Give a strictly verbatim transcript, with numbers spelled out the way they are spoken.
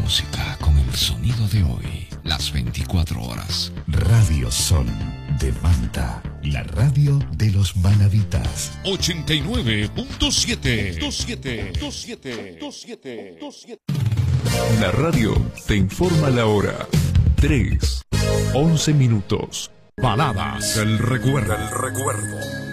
música con el sonido de hoy, las veinticuatro horas. Radio Sol de Manta, la radio de los manavitas. ochenta y nueve punto siete. La radio te informa la hora. tres, once minutos. Baladas del recuerdo. El recuerdo.